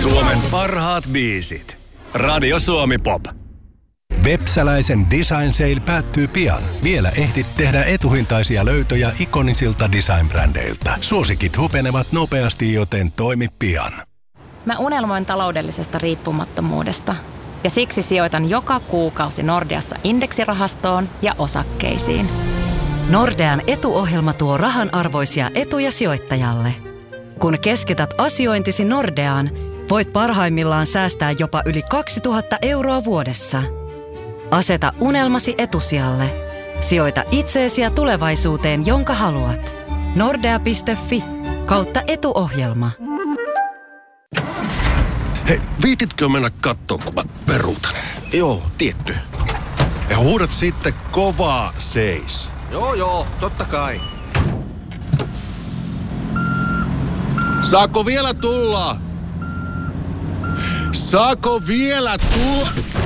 Suomen parhaat biisit. Radio Suomi Pop. Vepsäläisen Design Sale päättyy pian. Vielä ehdit tehdä etuhintaisia löytöjä ikonisilta design-brändeiltä. Suosikit hupenevat nopeasti, joten toimi pian. Mä unelmoin taloudellisesta riippumattomuudesta. Ja siksi sijoitan joka kuukausi Nordeassa indeksirahastoon ja osakkeisiin. Nordean etuohjelma tuo rahan arvoisia etuja sijoittajalle. Kun keskität asiointisi Nordeaan, voit parhaimmillaan säästää jopa yli 2000 € vuodessa. Aseta unelmasi etusijalle. Sijoita itseesi ja tulevaisuuteen, jonka haluat. Nordea.fi/etuohjelma. Hei, viititkö mennä kattoo, kun mä peruutan? Joo, tietty. Ja huudat sitten kovaa seis. Joo, totta kai. Saako vielä tulla? Saako vielä tulla?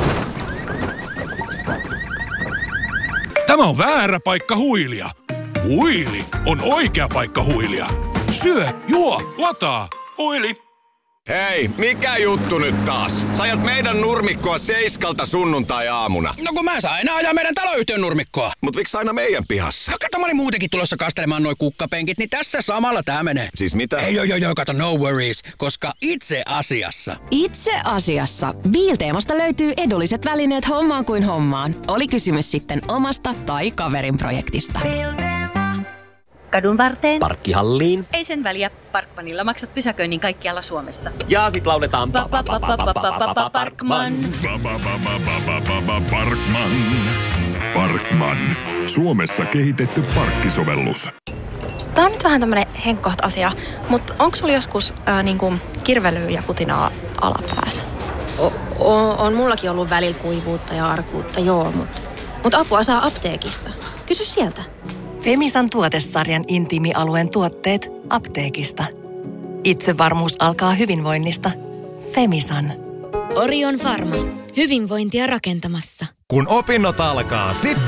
Tämä on väärä paikka huilia. Huili on oikea paikka huilia. Syö, juo, lataa. Huili. Hei, mikä juttu nyt taas? Sä ajat meidän nurmikkoa 7 sunnuntai-aamuna. No kun mä saan aina ajaa meidän taloyhtiön nurmikkoa. Mut miksi aina meidän pihassa? No kato, mä olin muutenkin tulossa kastelemaan noi kukkapenkit, niin tässä samalla tää menee. Siis mitä? Ei, kato, no worries, koska itse asiassa Biilteemasta löytyy edulliset välineet hommaan kuin hommaan. Oli kysymys sitten omasta tai kaverin projektista. Kadun varteen. Parkkihalliin. Ei sen väliä. Parkmanilla maksat pysäköinnin kaikkialla Suomessa. Ja sit lauletaan Parkman. Parkman. Parkman. Suomessa kehitetty parkkisovellus. Tää on nyt vähän tämmönen henkkoht-asia, mutta onko sulla joskus kirvelyä ja kutinaa alapäässä? On mullakin ollut välillä kuivuutta ja arkuutta, joo, mutta apua saa apteekista. Kysy sieltä. Femisan tuotesarjan intiimialueen tuotteet apteekista. Itsevarmuus alkaa hyvinvoinnista. Femisan. Orion Pharma. Hyvinvointia rakentamassa. Kun opinnot alkaa,